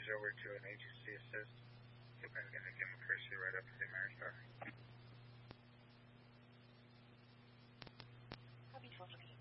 over to an agency assist. I'm going to give him a courtesy right up to the Ameristar. Copy 12.